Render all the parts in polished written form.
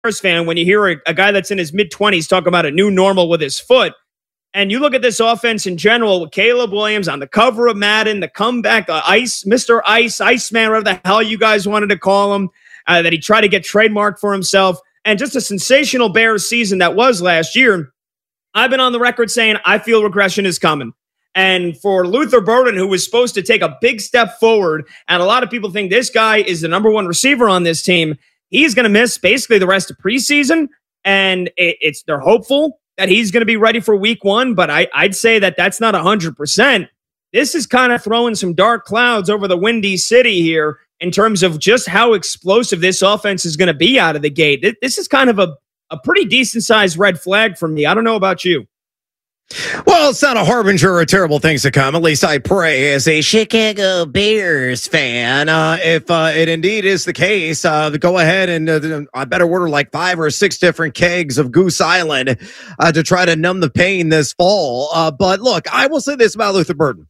Bears fan when you hear a guy that's in his mid-20s talk about a new normal with his foot. And you look at this offense in general with Caleb Williams on the cover of Madden, the comeback, the Ice, Mr. Ice, Iceman, whatever the hell you guys wanted to call him, that he tried to get trademarked for himself, and just a sensational Bears season that was last year. I've been on the record saying I feel regression is coming. And for Luther Burden, who was supposed to take a big step forward, and a lot of people think this guy is the number one receiver on this team, he's going to miss basically the rest of preseason. And they're hopeful that he's going to be ready for week one, but I'd say that that's not 100%. This is kind of throwing some dark clouds over the Windy City here in terms of just how explosive this offense is going to be out of the gate. This is kind of a pretty decent-sized red flag for me. I don't know about you. Well, it's not a harbinger of terrible things to come. At least I pray as a Chicago Bears fan. If it indeed is the case, go ahead and I better order like 5 or 6 different kegs of Goose Island to try to numb the pain this fall. But look, I will say this about Luther Burden.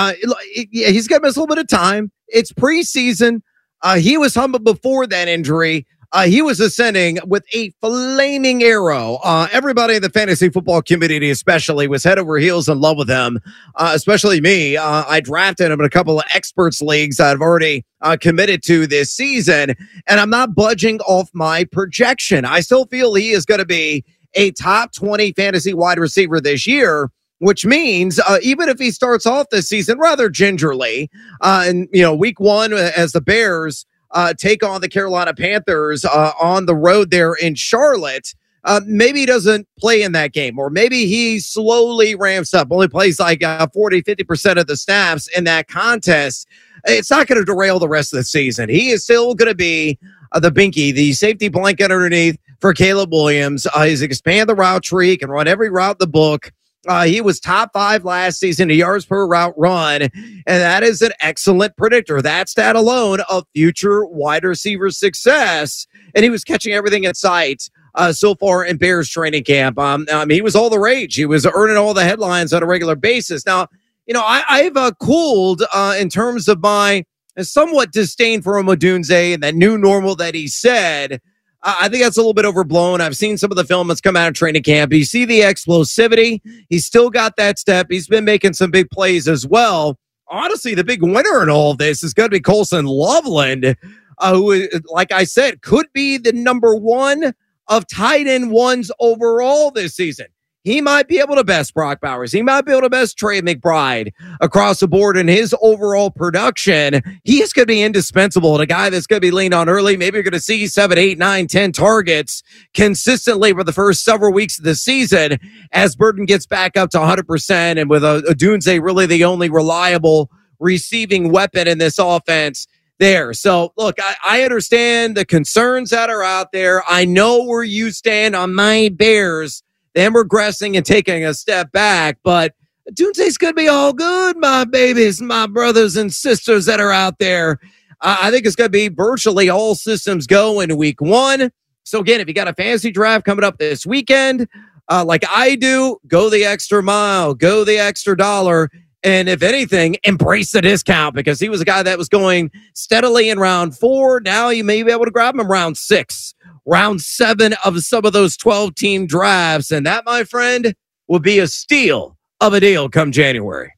He's going to miss a little bit of time. It's preseason. He was humbled before that injury. He was ascending with a flaming arrow. Everybody in the fantasy football community especially was head over heels in love with him, especially me. I drafted him in a couple of experts leagues I've already committed to this season, and I'm not budging off my projection. I still feel he is going to be a top 20 fantasy wide receiver this year, which means even if he starts off this season rather gingerly, and week one as the Bears take on the Carolina Panthers on the road there in Charlotte, maybe he doesn't play in that game, or maybe he slowly ramps up, only plays like 40-50% of the snaps in that contest. It's not going to derail the rest of the season. He is still going to be the binky, the safety blanket underneath for Caleb Williams. He's expand the route tree, he can run every route in the book. He was top 5 last season in yards per route run, and that is an excellent predictor. That stat alone of future wide receiver success, and he was catching everything in sight so far in Bears training camp. He was all the rage. He was earning all the headlines on a regular basis. Now, I've cooled in terms of my somewhat disdain for Odunze and that new normal that he said. I think that's a little bit overblown. I've seen some of the film that's come out of training camp. You see the explosivity. He's still got that step. He's been making some big plays as well. Honestly, the big winner in all of this is going to be Colson Loveland, who, like I said, could be the number one of tight end ones overall this season. He might be able to best Brock Bowers. He might be able to best Trey McBride across the board in his overall production. He is going to be indispensable and a guy that's going to be leaned on early. Maybe you're going to see 7, 8, 9, 10 targets consistently for the first several weeks of the season as Burton gets back up to 100%. And with Odunze really the only reliable receiving weapon in this offense there. So, look, I understand the concerns that are out there. I know where you stand on my Bears, them regressing and taking a step back, but Odunze's going to be all good, my babies, my brothers and sisters that are out there. I think it's going to be virtually all systems go in week one. So, again, if you got a fantasy draft coming up this weekend, like I do, go the extra mile, go the extra dollar, and if anything, embrace the discount, because he was a guy that was going steadily in round 4. Now you may be able to grab him in round 6. Round 7 of some of those 12-team drafts. And that, my friend, will be a steal of a deal come January.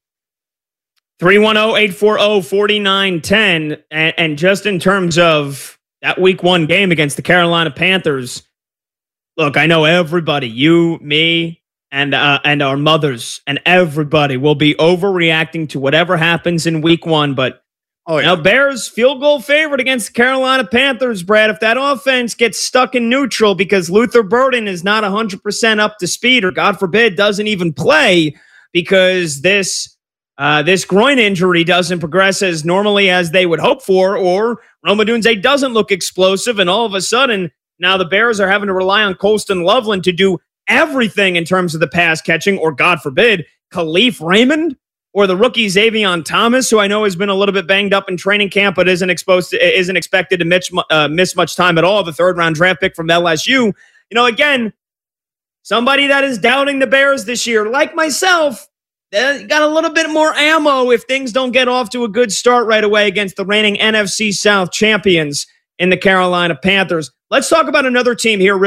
310-840-4910. And just in terms of that week 1 game against the Carolina Panthers, look, I know everybody, you, me, and our mothers and everybody will be overreacting to whatever happens in week 1, but now, Bears field goal favorite against the Carolina Panthers, Brad. If that offense gets stuck in neutral because Luther Burden is not 100% up to speed, or God forbid doesn't even play because this groin injury doesn't progress as normally as they would hope for, or Rome Odunze doesn't look explosive, and all of a sudden now the Bears are having to rely on Colston Loveland to do everything in terms of the pass catching, or God forbid, Khalif Raymond, or the rookie Xavier Thomas, who I know has been a little bit banged up in training camp, but isn't expected to miss much time at all. The 3rd-round draft pick from LSU. Again, somebody that is doubting the Bears this year, like myself, got a little bit more ammo if things don't get off to a good start right away against the reigning NFC South champions in the Carolina Panthers. Let's talk about another team here real